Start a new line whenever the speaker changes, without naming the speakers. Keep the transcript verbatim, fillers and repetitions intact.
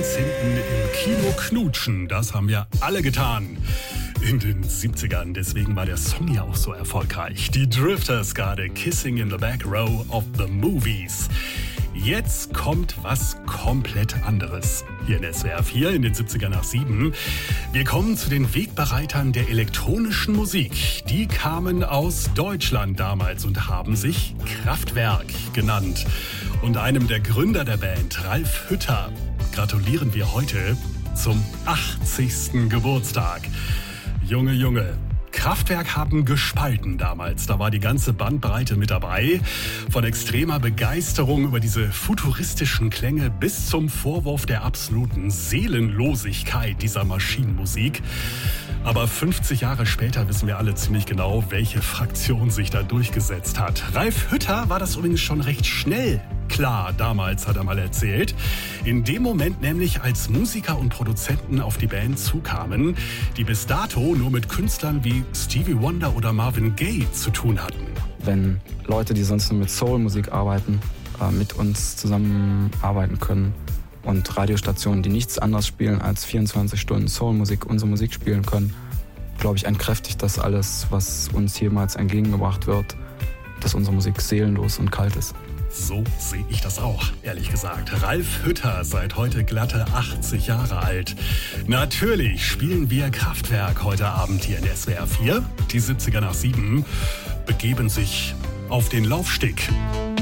ganz hinten im Kino knutschen. Das haben wir alle getan in den siebzigern. Deswegen war der Song ja auch so erfolgreich. Die Drifters gerade, Kissing in the Back Row of the Movies. Jetzt kommt was komplett anderes. Hier in S W R vier in den siebzigern nach sieben. Wir kommen zu den Wegbereitern der elektronischen Musik. Die kamen aus Deutschland damals und haben sich Kraftwerk genannt. Und einem der Gründer der Band, Ralf Hütter, gratulieren wir heute zum achtzigsten Geburtstag. Junge, Junge. Kraftwerk haben gespalten damals. Da war die ganze Bandbreite mit dabei. Von extremer Begeisterung über diese futuristischen Klänge bis zum Vorwurf der absoluten Seelenlosigkeit dieser Maschinenmusik. Aber fünfzig Jahre später wissen wir alle ziemlich genau, welche Fraktion sich da durchgesetzt hat. Ralf Hütter war das übrigens schon recht schnell klar, damals hat er mal erzählt. In dem Moment nämlich, als Musiker und Produzenten auf die Band zukamen, die bis dato nur mit Künstlern wie Stevie Wonder oder Marvin Gaye zu tun hatten.
Wenn Leute, die sonst nur mit Soul-Musik arbeiten, mit uns zusammenarbeiten können und Radiostationen, die nichts anderes spielen als vierundzwanzig Stunden Soul-Musik, unsere Musik spielen können, glaube ich, entkräftigt das alles, was uns jemals entgegengebracht wird, dass unsere Musik seelenlos und kalt ist.
So sehe ich das auch, ehrlich gesagt. Ralf Hütter, seit heute glatte achtzig Jahre alt. Natürlich spielen wir Kraftwerk heute Abend hier in S W R vier. Die siebziger nach sieben begeben sich auf den Laufsteg.